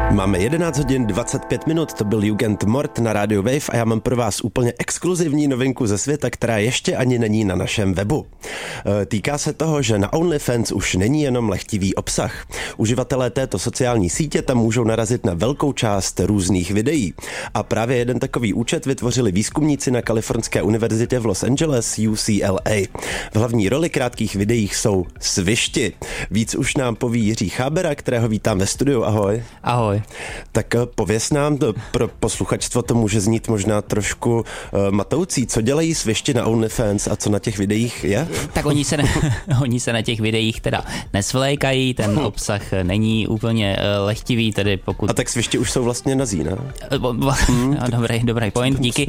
Máme 11 hodin 25 minut, to byl Jugend Mord na Radio Wave a já mám pro vás úplně exkluzivní novinku ze světa, která ještě ani není na našem webu. Týká se toho, že na OnlyFans už není jenom lehtivý obsah. Uživatelé této sociální sítě tam můžou narazit na velkou část různých videí. A právě jeden takový účet vytvořili výzkumníci na Kalifornské univerzitě v Los Angeles, UCLA. V hlavní roli krátkých videích jsou svišti. Víc už nám poví Jiří Chábera, kterého vítám ve studiu. Ahoj. Ahoj. Tak pověz nám, pro posluchačstvo to může znít možná trošku matoucí. Co dělají svišti na OnlyFans a co na těch videích je? Tak oni se na těch videích teda nesvlékají, ten obsah není úplně lehtivý, tedy pokud... A tak svišti už jsou vlastně nazí, ne? Dobrý point, díky.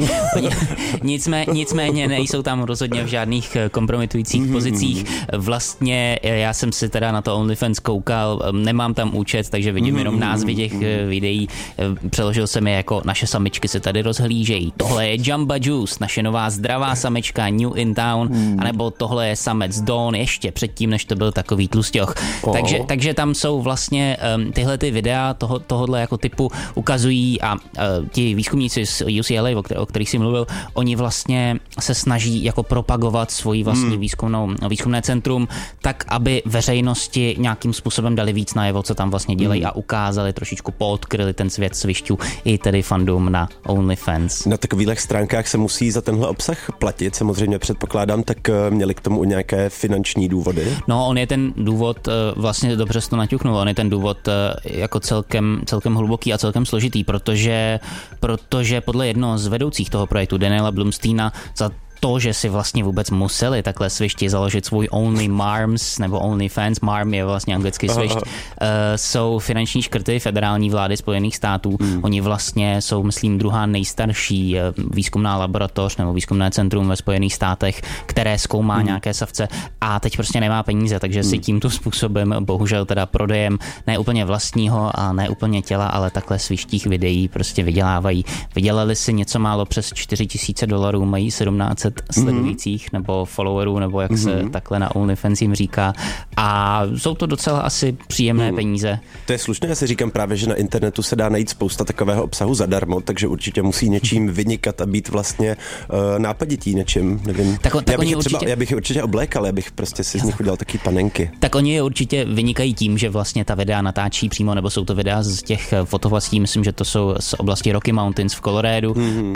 Nicméně nejsou tam rozhodně v žádných kompromitujících pozicích. Vlastně já jsem si teda na to OnlyFans koukal, nemám tam účet, takže vidím jenom názvy těch videí. Přeložil jsem je jako naše samičky se tady rozhlížejí. Tohle je Jamba Juice, naše nová zdravá samečka New in Town, anebo tohle je samec Dawn ještě předtím, než to byl takový tlusťoch. Takže tam jsou vlastně tyhle ty videa tohodle jako typu ukazují a ti výzkumníci z UCLA, o kterých jsi mluvil, oni vlastně se snaží jako propagovat svoji vlastní výzkumné centrum, tak aby veřejnosti nějakým způsobem dali víc najevo, co tam vlastně dělají a ukázali, trošičku podkryli ten svět svišťů i tedy fandom na OnlyFans. Na takových stránkách se musí za tenhle obsah platit, samozřejmě předpokládám, tak měli k tomu nějaké finanční důvody? No, on je ten důvod, vlastně dobře jsi to naťuknul, on je ten důvod jako celkem hluboký a celkem složitý, protože podle jednoho z vedoucích toho projektu, Daniela Blumsteina, za to, že si vlastně vůbec museli takhle svišti založit svůj Only Marms nebo OnlyFans, Marm je vlastně anglický svišť, jsou finanční škrty federální vlády Spojených států. Oni vlastně jsou, myslím, druhá nejstarší výzkumná laboratoř nebo výzkumné centrum ve Spojených státech, které zkoumá nějaké savce a teď prostě nemá peníze, takže si tímto způsobem, bohužel teda prodejem ne úplně vlastního a ne úplně těla, ale takhle svištích videí prostě vydělávají. Vydělali si něco málo přes $4,000, mají 17 sledujících nebo followerů, nebo jak se takhle na OnlyFans jim říká. A jsou to docela asi příjemné peníze. To je slušné, já si říkám právě, že na internetu se dá najít spousta takového obsahu zadarmo, takže určitě musí něčím vynikat a být vlastně nápaditý něčím, nevím. Já bych je určitě oblékal, já bych prostě si z nich udělal taky panenky. Tak oni je určitě vynikají tím, že vlastně ta videa natáčí přímo, nebo jsou to videa z těch fotovlastí, myslím, že to jsou z oblasti Rocky Mountains v Coloradu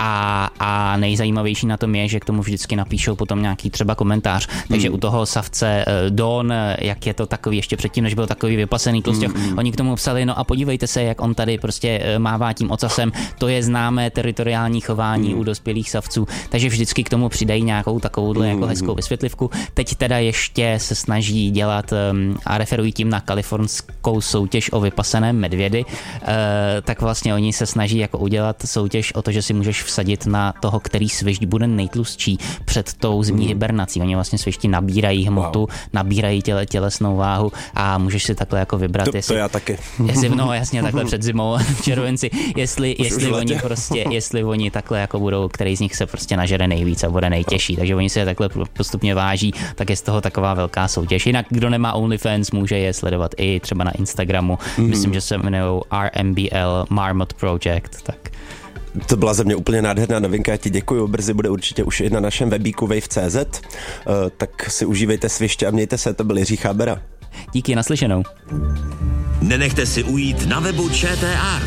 a nejzajímavější na tom je, že k tomu vždycky napíšou potom nějaký třeba komentář. Takže u toho savce Dawn, jak je to takový ještě předtím, než byl takový vypasený tlusťoch, oni k tomu psali, no a podívejte se, jak on tady prostě mává tím ocasem, to je známé teritoriální chování u dospělých savců, takže vždycky k tomu přidají nějakou takovouhle jako hezkou vysvětlivku. Teď teda ještě se snaží dělat a referují tím na kalifornskou soutěž o vypasené medvědy, tak vlastně oni se snaží jako udělat soutěž o to, že si můžeš vsadit na toho, který svišť bude nejtlustší před tou zimní hibernací. Oni vlastně svišti nabírají hmotu, nabírají tělesnou váhu a můžeš si takhle jako vybrat, to já taky. No jasně, takhle před zimou v červenci, jestli oni takhle jako budou, který z nich se prostě nažere nejvíc a bude nejtěžší. Takže oni se je takhle postupně váží, tak je z toho taková velká soutěž. Jinak kdo nemá OnlyFans, může je sledovat i třeba na Instagramu. Myslím, že se jmenují RMBL Marmot Project, tak. To byla za mě úplně nádherná novinka, já ti děkuju, brzy bude určitě už i na našem webíku wave.cz, tak si užívejte sviště a mějte se, to byl Jiří Chábera. Díky, naslyšenou. Nenechte si ujít na webu ČT Art.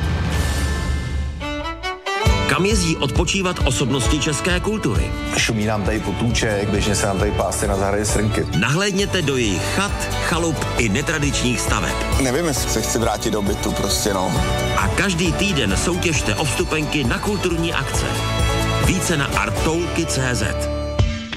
Kam jezdí odpočívat osobnosti české kultury? Šumí nám tady potůček, běžně se nám tady pásy na zahradě srnky. Nahlédněte do jejich chat, chalup i netradičních staveb. Nevím, jestli se chci vrátit do bytu, prostě no. A každý týden soutěžte o vstupenky na kulturní akce. Více na arttoulky.cz.